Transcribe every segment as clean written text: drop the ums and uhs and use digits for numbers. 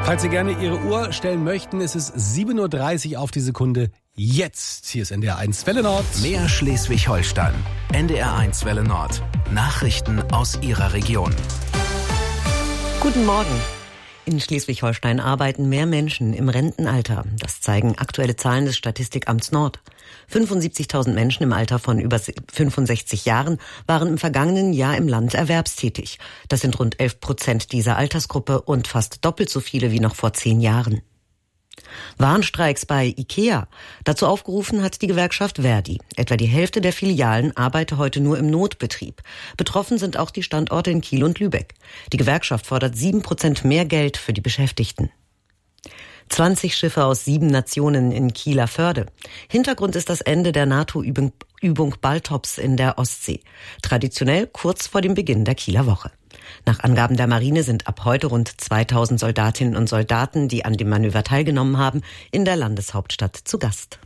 Falls Sie gerne Ihre Uhr stellen möchten, ist es 7:30 Uhr auf die Sekunde. Jetzt. Hier ist NDR 1 Welle Nord. Mehr Schleswig-Holstein. NDR 1 Welle Nord. Nachrichten aus Ihrer Region. Guten Morgen. In Schleswig-Holstein arbeiten mehr Menschen im Rentenalter. Das zeigen aktuelle Zahlen des Statistikamts Nord. 75.000 Menschen im Alter von über 65 Jahren waren im vergangenen Jahr im Land erwerbstätig. Das sind rund 11% dieser Altersgruppe und fast doppelt so viele wie noch vor 10 Jahren. Warnstreiks bei IKEA. Dazu aufgerufen hat die Gewerkschaft Verdi. Etwa die Hälfte der Filialen arbeite heute nur im Notbetrieb. Betroffen sind auch die Standorte in Kiel und Lübeck. Die Gewerkschaft fordert 7% mehr Geld für die Beschäftigten. 20 Schiffe aus 7 Nationen in Kieler Förde. Hintergrund ist das Ende der NATO-Übung Baltops in der Ostsee. Traditionell kurz vor dem Beginn der Kieler Woche. Nach Angaben der Marine sind ab heute rund 2000 Soldatinnen und Soldaten, die an dem Manöver teilgenommen haben, in der Landeshauptstadt zu Gast.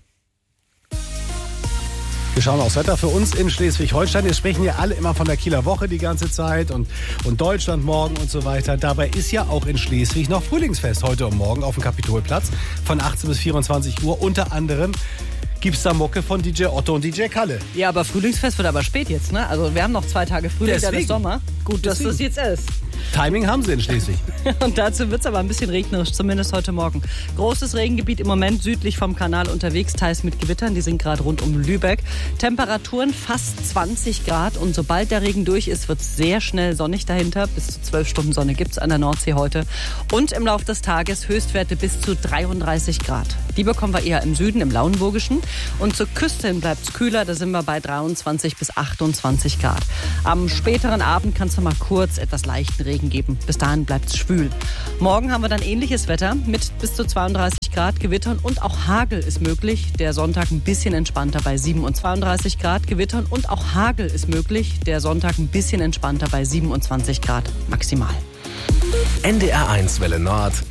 Wir schauen aufs Wetter für uns in Schleswig-Holstein. Wir sprechen ja alle immer von der Kieler Woche die ganze Zeit und Deutschland morgen und so weiter. Dabei ist ja auch in Schleswig noch Frühlingsfest heute und morgen auf dem Kapitolplatz von 18 bis 24 Uhr. Unter anderem gibt's da Mucke von DJ Otto und DJ Kalle. Ja, aber Frühlingsfest wird aber spät jetzt, ne? Also wir haben noch 2 Tage Frühling, dann ist Sommer. Gut, dass das jetzt ist. Timing haben sie in Schleswig. Und dazu wird es aber ein bisschen regnerisch, zumindest heute Morgen. Großes Regengebiet im Moment südlich vom Kanal unterwegs, teils mit Gewittern. Die sind gerade rund um Lübeck. Temperaturen fast 20 Grad. Und sobald der Regen durch ist, wird es sehr schnell sonnig dahinter. Bis zu 12 Stunden Sonne gibt es an der Nordsee heute. Und im Laufe des Tages Höchstwerte bis zu 33 Grad. Die bekommen wir eher im Süden, im Lauenburgischen. Und zur Küste hin bleibt es kühler. Da sind wir bei 23 bis 28 Grad. Am späteren Abend kann es noch mal kurz etwas leichten Regen geben. Bis dahin bleibt es schwül. Morgen haben wir dann ähnliches Wetter mit bis zu 32 Grad, Gewittern und auch Hagel ist möglich. Der Sonntag ein bisschen entspannter bei 32 Grad, Gewittern und auch Hagel ist möglich. Der Sonntag ein bisschen entspannter bei 27 Grad maximal. NDR 1 Welle Nord.